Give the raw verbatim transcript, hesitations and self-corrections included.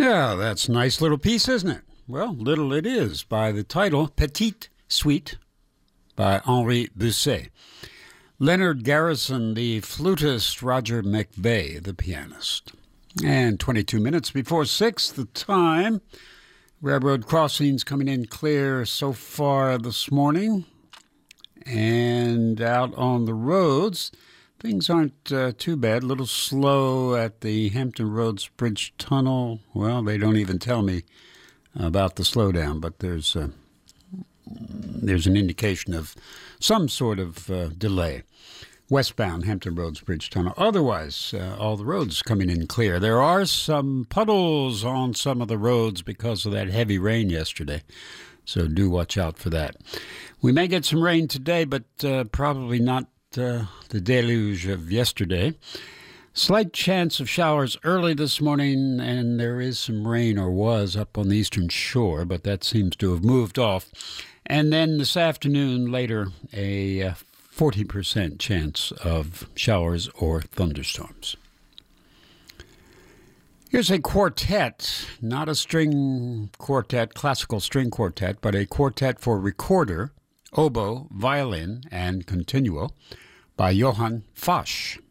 Yeah, that's a nice little piece, isn't it? Well, little it is, by the title Petite Suite by Henri Busset. Leonard Garrison, the flutist, Roger McVey, the pianist. And twenty-two minutes before six, the time. Railroad crossings coming in clear so far this morning. And out on the roads, things aren't uh, too bad. A little slow at the Hampton Roads Bridge Tunnel. Well, they don't even tell me about the slowdown, but there's uh, there's an indication of some sort of uh, delay. Westbound Hampton Roads Bridge Tunnel. Otherwise, uh, all the roads coming in clear. There are some puddles on some of the roads because of that heavy rain yesterday, so do watch out for that. We may get some rain today, but uh, probably not uh, the deluge of yesterday. Slight chance of showers early this morning, and there is some rain, or was, up on the eastern shore, but that seems to have moved off. And then this afternoon, later, a uh, forty percent chance of showers or thunderstorms. Here's a quartet, not a string quartet, classical string quartet, but a quartet for recorder, oboe, violin, and continuo by Johann Fasch.